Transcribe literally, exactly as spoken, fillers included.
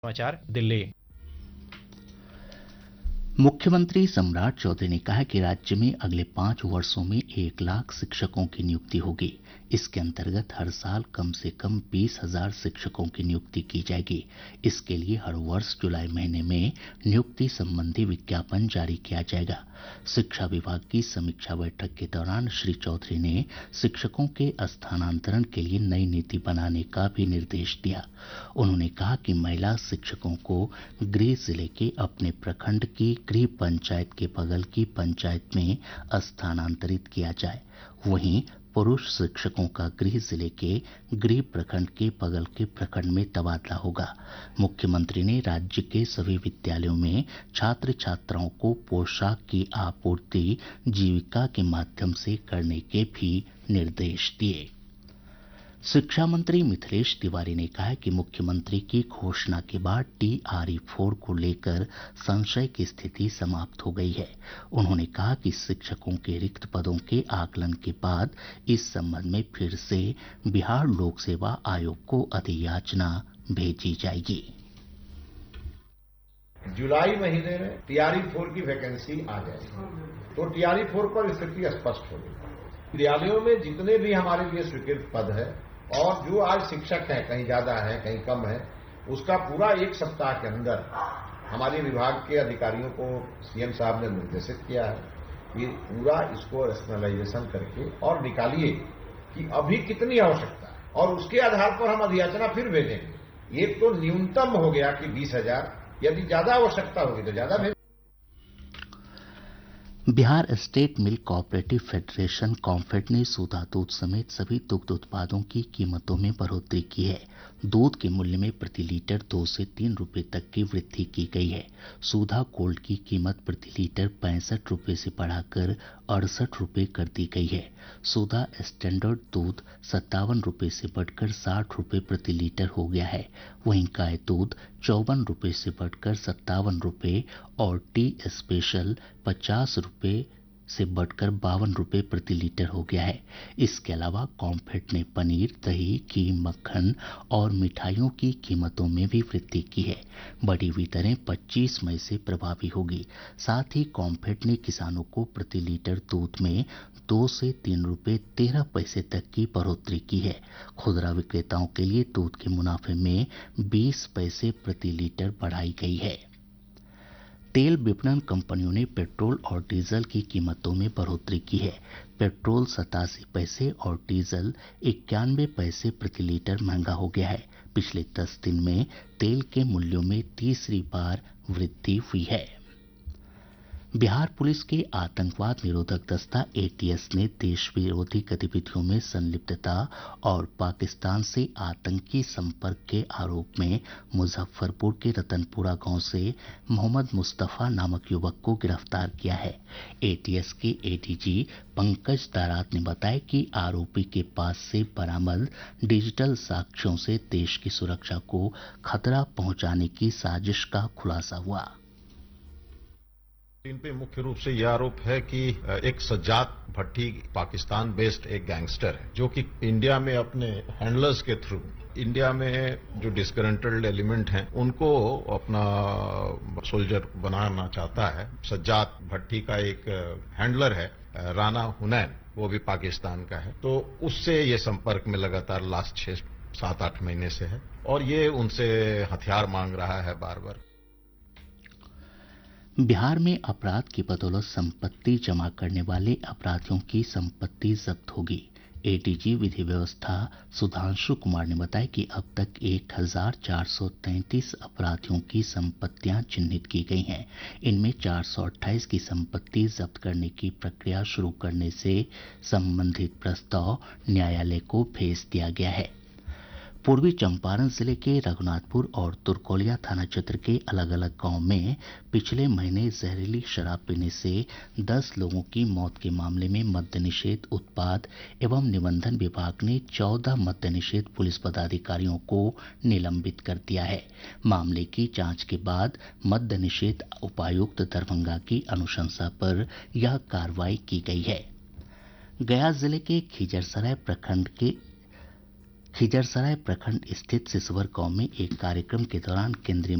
समाचार दिल्ली। मुख्यमंत्री सम्राट चौधरी ने कहा है कि राज्य में अगले पांच वर्षों में एक लाख शिक्षकों की नियुक्ति होगी। इसके अंतर्गत हर साल कम से कम बीस हजार शिक्षकों की नियुक्ति की जाएगी। इसके लिए हर वर्ष जुलाई महीने में नियुक्ति संबंधी विज्ञापन जारी किया जाएगा। शिक्षा विभाग की समीक्षा बैठक के दौरान श्री चौधरी ने शिक्षकों के स्थानांतरण के लिए नई नीति बनाने का भी निर्देश दिया। उन्होंने कहा कि महिला शिक्षकों को गृह जिले के अपने प्रखंड की गृह पंचायत के बगल की पंचायत में स्थानांतरित किया जाए। वहीं पुरुष शिक्षकों का गृह जिले के गृह प्रखंड के बगल के प्रखंड में तबादला होगा। मुख्यमंत्री ने राज्य के सभी विद्यालयों में छात्र छात्राओं को पोशाक की आपूर्ति जीविका के माध्यम से करने के भी निर्देश दिए। शिक्षा मंत्री मिथिलेश तिवारी ने कहा है कि मुख्यमंत्री की घोषणा के बाद टी आर ई फोर को लेकर संशय की स्थिति समाप्त हो गई है। उन्होंने कहा कि शिक्षकों के रिक्त पदों के आकलन के बाद इस संबंध में फिर से बिहार लोक सेवा आयोग को अधियाचना भेजी जाएगी। जुलाई महीने में टी आर ई फोर की वैकेंसी आ जाएगी तो टी आर ई फोर पर स्थिति स्पष्ट होगी। विद्यालयों में जितने भी हमारे लिए स्वीकृत पद है और जो आज शिक्षक हैं, कहीं ज्यादा है कहीं कम है, उसका पूरा एक सप्ताह के अंदर हमारे विभाग के अधिकारियों को सीएम साहब ने निर्देशित किया है कि पूरा इसको रैशनलाइजेशन करके और निकालिए कि अभी कितनी आवश्यकता है और उसके आधार पर हम अधियाचना फिर भेजेंगे। एक तो न्यूनतम हो गया कि बीस हजार, यदि ज्यादा आवश्यकता होगी तो ज्यादा भेजेंगे। Bihar state milk cooperative federation COMFED ने सुधा दूध समेत सभी दुग्ध उत्पादों की कीमतों में बढ़ोतरी की है। दूध के मूल्य में प्रति लीटर दो से तीन रुपए तक की वृद्धि की गई है। सुधा गोल्ड की कीमत प्रति लीटर पैंसठ रुपए से बढ़ाकर अड़सठ रुपए कर दी गई है। सुधा स्टैंडर्ड दूध सत्तावन रुपए से बढ़कर साठ रुपए प्रति लीटर हो गया है। वहीं गाय दूध चौवन रुपए से बढ़कर सत्तावन रुपए और टी स्पेशल पचास रुपए से बढ़कर बावन रुपए प्रति लीटर हो गया है। इसके अलावा कॉम्फेड ने पनीर, दही, घी, मक्खन और मिठाइयों की कीमतों में भी वृद्धि की है। बढ़ी हुई दरें पच्चीस मई से प्रभावी होगी। साथ ही कॉम्फेड ने किसानों को प्रति लीटर दूध में दो से तीन रुपए तेरह पैसे तक की बढ़ोतरी की है। खुदरा विक्रेताओं के लिए दूध के मुनाफे में बीस पैसे प्रति लीटर बढ़ाई गई है। तेल विपणन कंपनियों ने पेट्रोल और डीजल की कीमतों में बढ़ोतरी की है। पेट्रोल सतासी पैसे और डीजल इक्यानवे पैसे प्रति लीटर महंगा हो गया है। पिछले दस दिन में तेल के मूल्यों में तीसरी बार वृद्धि हुई है। बिहार पुलिस के आतंकवाद निरोधक दस्ता ए टी एस ने देश विरोधी गतिविधियों में संलिप्तता और पाकिस्तान से आतंकी संपर्क के आरोप में मुजफ्फरपुर के रतनपुरा गांव से मोहम्मद मुस्तफा नामक युवक को गिरफ्तार किया है। ए टी एस के ए डी जी पंकज दारात ने बताया कि आरोपी के पास से बरामद डिजिटल साक्ष्यों से देश की सुरक्षा को खतरा पहुंचाने की साजिश का खुलासा हुआ। इन पे मुख्य रूप से यह आरोप है कि एक सज्जाद भट्टी पाकिस्तान बेस्ड एक गैंगस्टर है जो कि इंडिया में अपने हैंडलर्स के थ्रू इंडिया में जो डिस्ग्रंटल्ड एलिमेंट हैं उनको अपना सोल्जर बनाना चाहता है। सज्जाद भट्टी का एक हैंडलर है राना हुनैन, वो भी पाकिस्तान का है। तो उससे ये संपर्क में लगातार लास्ट छह सात आठ महीने से है और ये उनसे हथियार मांग रहा है बार बार। बिहार में अपराध की बदौलत संपत्ति जमा करने वाले अपराधियों की संपत्ति जब्त होगी। ए डी जी विधि व्यवस्था सुधांशु कुमार ने बताया कि अब तक एक हजार चार सौ तैंतीस अपराधियों की संपत्तियां चिन्हित की गई हैं। इनमें चार सौ अट्ठाईस की संपत्ति जब्त करने की प्रक्रिया शुरू करने से संबंधित प्रस्ताव न्यायालय को भेज दिया गया है। पूर्वी चंपारण जिले के रघुनाथपुर और तुरकोलिया थाना क्षेत्र के अलग अलग गांव में पिछले महीने जहरीली शराब पीने से दस लोगों की मौत के मामले में मद्य निषेध उत्पाद एवं निबंधन विभाग ने चौदह मद्य निषेध पुलिस पदाधिकारियों को निलंबित कर दिया है। मामले की जांच के बाद मद्य निषेध उपायुक्त दरभंगा की अनुशंसा पर यह कार्रवाई की गई है। गया जिले के खिजरसराय प्रखंड के खिजरसराय प्रखंड स्थित सिसवर गांव में एक कार्यक्रम के दौरान केंद्रीय